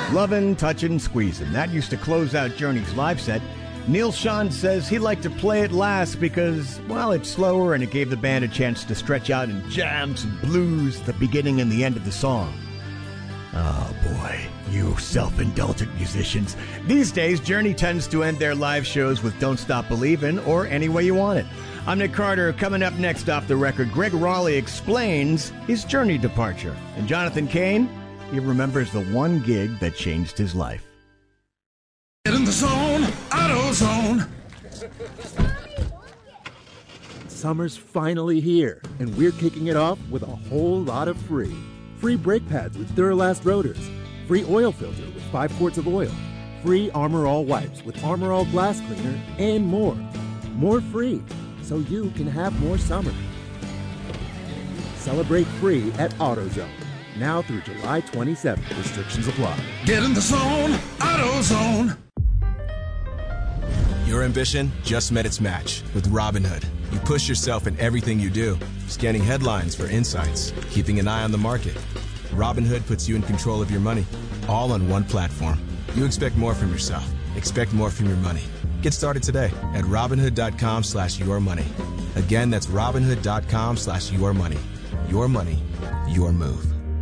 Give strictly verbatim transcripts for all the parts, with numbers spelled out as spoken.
Lovin', touchin', squeezin'. That used to close out Journey's live set. Neil Schon says he liked to play it last because, well, it's slower and it gave the band a chance to stretch out and jam some blues at the beginning and the end of the song. Oh, boy, you self-indulgent musicians. These days, Journey tends to end their live shows with Don't Stop Believin' or Any Way You Want It. I'm Nick Carter. Coming up next off the record, Greg Raleigh explains his Journey departure. And Jonathan Cain, he remembers the one gig that changed his life. Get in the zone, AutoZone. Summer's finally here, and we're kicking it off with a whole lot of free. Free brake pads with Duralast rotors. Free oil filter with five quarts of oil. Free Armor All wipes with Armor All glass cleaner, and more. More free, so you can have more summer. Celebrate free at AutoZone. Now through July twenty-seventh. Restrictions apply. Get in the zone, AutoZone. Your ambition just met its match with Robinhood. You push yourself in everything you do, scanning headlines for insights, keeping an eye on the market. Robinhood puts you in control of your money, all on one platform. You expect more from yourself. Expect more from your money. Get started today at Robinhood.com slash your money. Again, that's Robinhood.com slash your money. Your money, your move.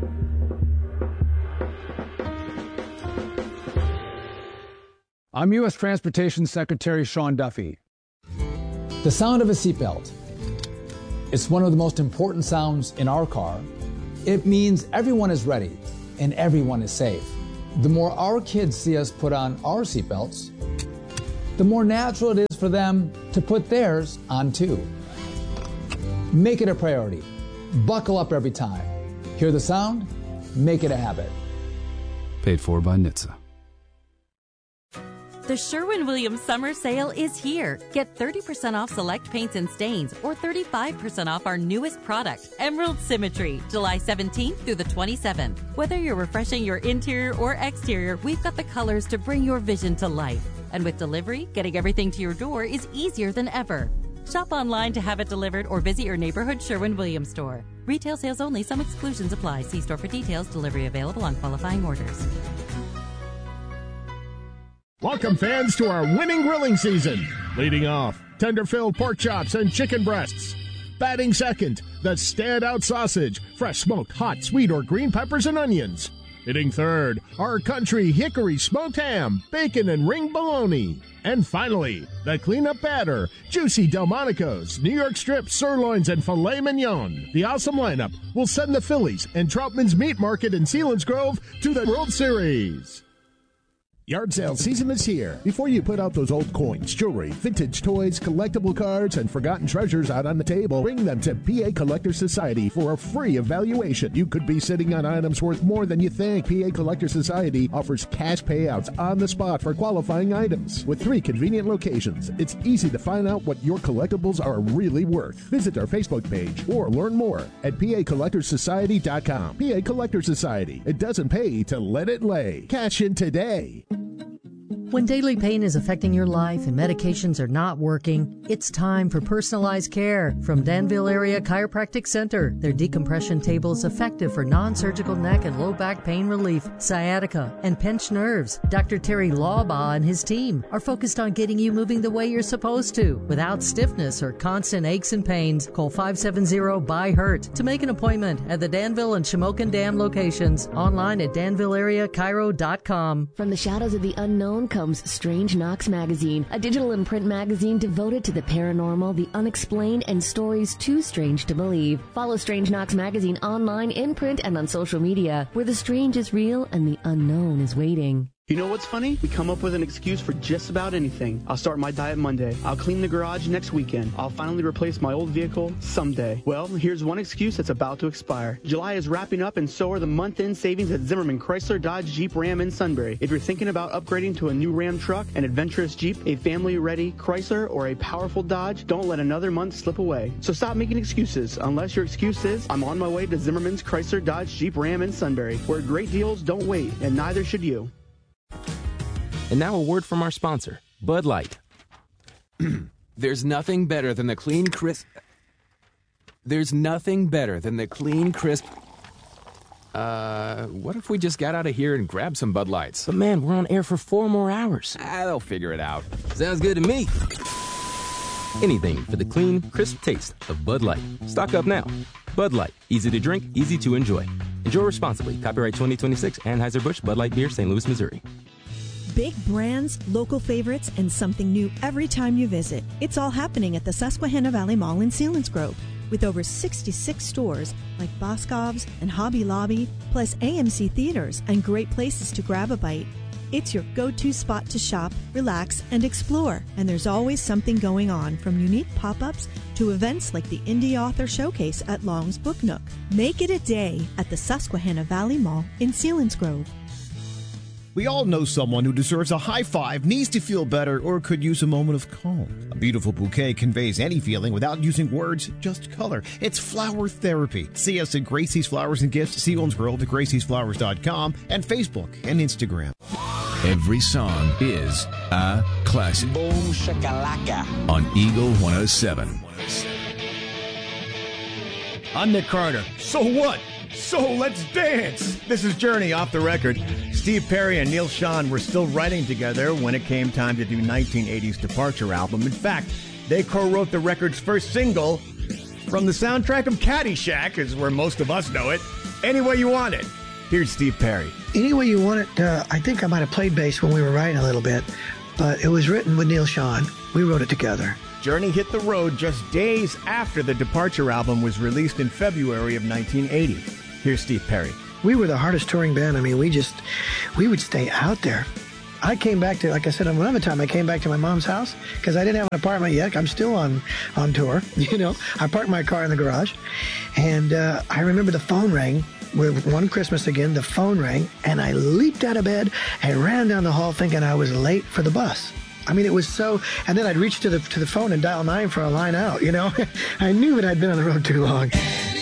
I'm U S Transportation Secretary Sean Duffy. The sound of a seatbelt. It's one of the most important sounds in our car. It means everyone is ready and everyone is safe. The more our kids see us put on our seatbelts, the more natural it is for them to put theirs on too. Make it a priority. Buckle up every time. Hear the sound? Make it a habit. Paid for by N H T S A. The Sherwin-Williams Summer Sale is here. Get thirty percent off select paints and stains or thirty-five percent off our newest product, Emerald Symmetry, July seventeenth through the twenty-seventh. Whether you're refreshing your interior or exterior, we've got the colors to bring your vision to life. And with delivery, getting everything to your door is easier than ever. Shop online to have it delivered or visit your neighborhood Sherwin-Williams store. Retail sales only. Some exclusions apply. See store for details. Delivery available on qualifying orders. Welcome, fans, to our winning grilling season. Leading off, tender-filled pork chops and chicken breasts. Batting second, the standout sausage, fresh smoked hot, sweet, or green peppers and onions. Hitting third, our country hickory smoked ham, bacon, and ring bologna. And finally, the cleanup batter, juicy Delmonico's, New York strip, sirloins, and filet mignon. The awesome lineup will send the Phillies and Troutman's Meat Market in Selinsgrove to the World Series. Yard sale season is here. Before you put out those old coins, jewelry, vintage toys, collectible cards, and forgotten treasures out on the table, bring them to P A Collectors Society for a free evaluation. You could be sitting on items worth more than you think. P A Collectors Society offers cash payouts on the spot for qualifying items. With three convenient locations, it's easy to find out what your collectibles are really worth. Visit our Facebook page or learn more at P A Collectors Society dot com. P A Collectors Society. It doesn't pay to let it lay. Cash in today. When daily pain is affecting your life and medications are not working, it's time for personalized care from Danville Area Chiropractic Center. Their decompression table is effective for non-surgical neck and low back pain relief, sciatica, and pinched nerves. Doctor Terry Lawbaugh and his team are focused on getting you moving the way you're supposed to without stiffness or constant aches and pains. Call five seven zero, B Y, H U R T to make an appointment at the Danville and Shamokin Dam locations. Online at danville area chiro dot com. From the shadows of the unknown comes Strange Knox Magazine, a digital and print magazine devoted to the paranormal, the unexplained, and stories too strange to believe. Follow Strange Knox Magazine online, in print, and on social media, where the strange is real and the unknown is waiting. You know what's funny? We come up with an excuse for just about anything. I'll start my diet Monday. I'll clean the garage next weekend. I'll finally replace my old vehicle someday. Well, here's one excuse that's about to expire. July is wrapping up, and so are the month-end savings at Zimmerman Chrysler, Dodge, Jeep, Ram, and Sunbury. If you're thinking about upgrading to a new Ram truck, an adventurous Jeep, a family-ready Chrysler, or a powerful Dodge, don't let another month slip away. So stop making excuses, unless your excuse is, I'm on my way to Zimmerman's Chrysler, Dodge, Jeep, Ram, and Sunbury, where great deals don't wait, and neither should you. And now a word from our sponsor, Bud Light. There's nothing better than the clean, crisp... There's nothing better than the clean, crisp... Uh, what if we just got out of here and grabbed some Bud Lights? But man, we're on air for four more hours. Ah, they'll figure it out. Sounds good to me. Anything for the clean, crisp taste of Bud Light. Stock up now. Bud Light. Easy to drink, easy to enjoy. Enjoy responsibly. Copyright twenty twenty-six, Anheuser-Busch, Bud Light Beer, Saint Louis, Missouri. Big brands, local favorites, and something new every time you visit. It's all happening at the Susquehanna Valley Mall in Selinsgrove. With over sixty-six stores like Boscov's and Hobby Lobby, plus A M C theaters and great places to grab a bite. It's your go-to spot to shop, relax, and explore. And there's always something going on, from unique pop-ups to events like the Indie Author Showcase at Long's Book Nook. Make it a day at the Susquehanna Valley Mall in Selinsgrove. We all know someone who deserves a high five, needs to feel better, or could use a moment of calm. A beautiful bouquet conveys any feeling without using words, just color. It's flower therapy. See us at Gracie's Flowers and Gifts, Selinsgrove at gracies flowers dot com, and Facebook and Instagram. Every song is a classic. Boom shakalaka. On Eagle one oh seven. I'm Nick Carter. So what? So let's dance. This is Journey off the record. Steve Perry and Neil Schon were still writing together when it came time to do nineteen eighties Departure album. In fact, they co-wrote the record's first single from the soundtrack of Caddyshack, is where most of us know it, Any Way You Want It. Here's Steve Perry. Any Way You Want It, uh, I think I might have played bass when we were writing a little bit, but it was written with Neil Schon. We wrote it together. Journey hit the road just days after the Departure album was released in February of nineteen eighty. Here's Steve Perry. We were the hardest touring band. I mean, we just, we would stay out there. I came back to, like I said, another time I came back to my mom's house because I didn't have an apartment yet. I'm still on, on tour, you know. I parked my car in the garage, and uh, I remember the phone rang. With one Christmas again, the phone rang, and I leaped out of bed and ran down the hall thinking I was late for the bus. I mean, it was so, and then I'd reach to the to the phone and dial nine for a line out, you know. I knew that I'd been on the road too long.